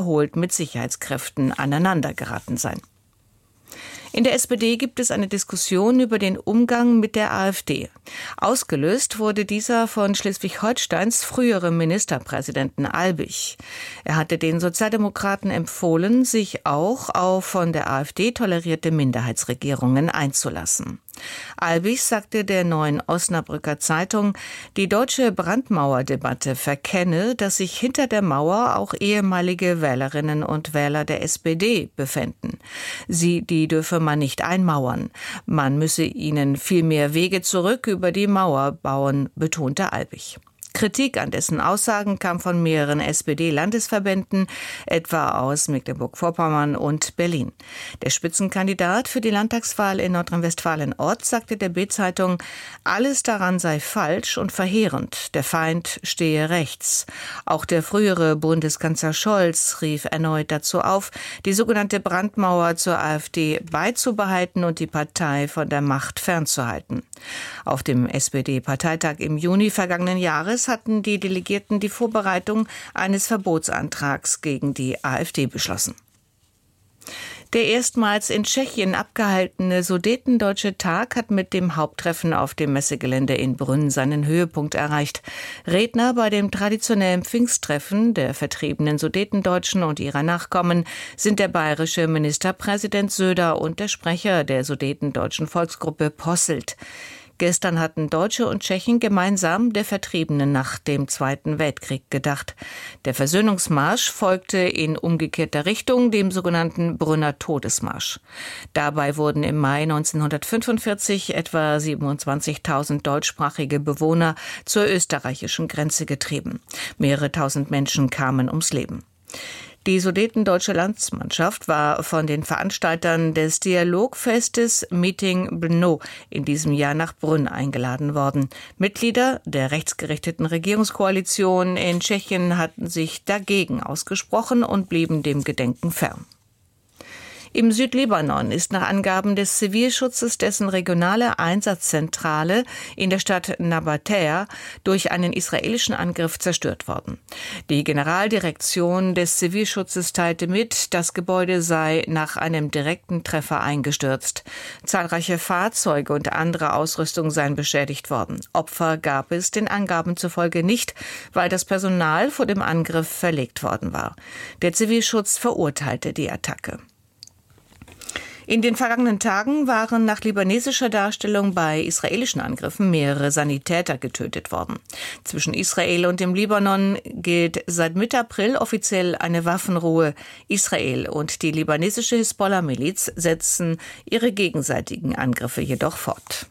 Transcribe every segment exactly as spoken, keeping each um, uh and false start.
wiederholt mit Sicherheitskräften aneinandergeraten sein. In der S P D gibt es eine Diskussion über den Umgang mit der AfD. Ausgelöst wurde dieser von Schleswig-Holsteins früherem Ministerpräsidenten Albig. Er hatte den Sozialdemokraten empfohlen, sich auch auf von der AfD tolerierte Minderheitsregierungen einzulassen. Albig sagte der Neuen Osnabrücker Zeitung, die deutsche Brandmauerdebatte verkenne, dass sich hinter der Mauer auch ehemalige Wählerinnen und Wähler der S P D befänden. Sie, die dürfe man nicht einmauern. Man müsse ihnen vielmehr Wege zurück über die Mauer bauen, betonte Albig. Kritik an dessen Aussagen kam von mehreren S P D-Landesverbänden, etwa aus Mecklenburg-Vorpommern und Berlin. Der Spitzenkandidat für die Landtagswahl in Nordrhein-Westfalen-Ort sagte der B-Zeitung, alles daran sei falsch und verheerend, der Feind stehe rechts. Auch der frühere Bundeskanzler Scholz rief erneut dazu auf, die sogenannte Brandmauer zur AfD beizubehalten und die Partei von der Macht fernzuhalten. Auf dem S P D-Parteitag im Juni vergangenen Jahres hatten die Delegierten die Vorbereitung eines Verbotsantrags gegen die AfD beschlossen. Der erstmals in Tschechien abgehaltene Sudetendeutsche Tag hat mit dem Haupttreffen auf dem Messegelände in Brünn seinen Höhepunkt erreicht. Redner bei dem traditionellen Pfingsttreffen der vertriebenen Sudetendeutschen und ihrer Nachkommen sind der bayerische Ministerpräsident Söder und der Sprecher der Sudetendeutschen Volksgruppe Posselt. Gestern hatten Deutsche und Tschechen gemeinsam der Vertriebenen nach dem Zweiten Weltkrieg gedacht. Der Versöhnungsmarsch folgte in umgekehrter Richtung, dem sogenannten Brünner Todesmarsch. Dabei wurden im Mai neunzehnhundertfünfundvierzig etwa siebenundzwanzigtausend deutschsprachige Bewohner zur österreichischen Grenze getrieben. Mehrere tausend Menschen kamen ums Leben. Die sudetendeutsche Landsmannschaft war von den Veranstaltern des Dialogfestes Meeting Brno in diesem Jahr nach Brünn eingeladen worden. Mitglieder der rechtsgerichteten Regierungskoalition in Tschechien hatten sich dagegen ausgesprochen und blieben dem Gedenken fern. Im Südlibanon ist nach Angaben des Zivilschutzes dessen regionale Einsatzzentrale in der Stadt Nabatäa durch einen israelischen Angriff zerstört worden. Die Generaldirektion des Zivilschutzes teilte mit, das Gebäude sei nach einem direkten Treffer eingestürzt. Zahlreiche Fahrzeuge und andere Ausrüstung seien beschädigt worden. Opfer gab es den Angaben zufolge nicht, weil das Personal vor dem Angriff verlegt worden war. Der Zivilschutz verurteilte die Attacke. In den vergangenen Tagen waren nach libanesischer Darstellung bei israelischen Angriffen mehrere Sanitäter getötet worden. Zwischen Israel und dem Libanon gilt seit Mitte April offiziell eine Waffenruhe. Israel und die libanesische Hisbollah-Miliz setzen ihre gegenseitigen Angriffe jedoch fort.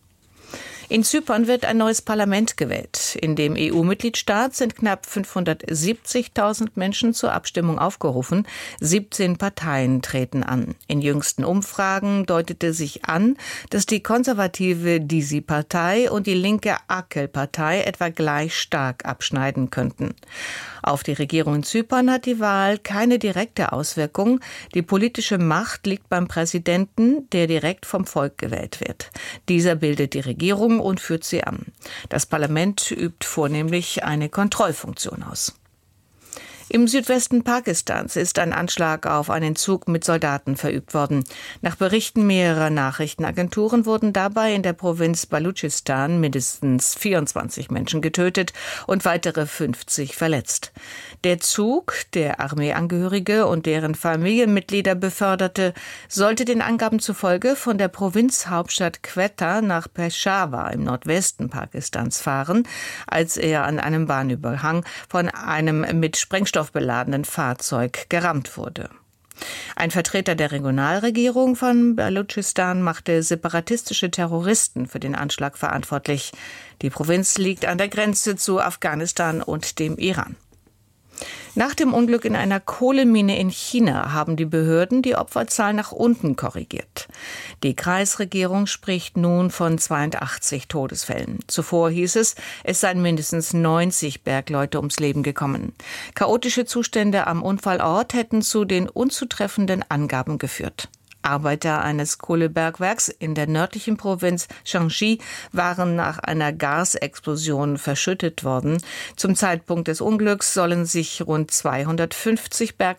In Zypern wird ein neues Parlament gewählt. In dem E U-Mitgliedstaat sind knapp fünfhundertsiebzigtausend Menschen zur Abstimmung aufgerufen. siebzehn Parteien treten an. In jüngsten Umfragen deutete sich an, dass die konservative Disi-Partei und die linke Akel-Partei etwa gleich stark abschneiden könnten. Auf die Regierung in Zypern hat die Wahl keine direkte Auswirkung. Die politische Macht liegt beim Präsidenten, der direkt vom Volk gewählt wird. Dieser bildet die Regierung und führt sie an. Das Parlament übt vornehmlich eine Kontrollfunktion aus. Im Südwesten Pakistans ist ein Anschlag auf einen Zug mit Soldaten verübt worden. Nach Berichten mehrerer Nachrichtenagenturen wurden dabei in der Provinz Baluchistan mindestens vierundzwanzig Menschen getötet und weitere fünfzig verletzt. Der Zug, der Armeeangehörige und deren Familienmitglieder beförderte, sollte den Angaben zufolge von der Provinzhauptstadt Quetta nach Peshawar im Nordwesten Pakistans fahren, als er an einem Bahnübergang von einem mit Sprengstoff beladenen Fahrzeug gerammt wurde. Ein Vertreter der Regionalregierung von Baluchistan machte separatistische Terroristen für den Anschlag verantwortlich. Die Provinz liegt an der Grenze zu Afghanistan und dem Iran. Nach dem Unglück in einer Kohlemine in China haben die Behörden die Opferzahl nach unten korrigiert. Die Kreisregierung spricht nun von zweiundachtzig Todesfällen. Zuvor hieß es, es seien mindestens neunzig Bergleute ums Leben gekommen. Chaotische Zustände am Unfallort hätten zu den unzutreffenden Angaben geführt. Arbeiter eines Kohlebergwerks in der nördlichen Provinz Shanxi waren nach einer Gasexplosion verschüttet worden. Zum Zeitpunkt des Unglücks sollen sich rund zweihundertfünfzig Bergleute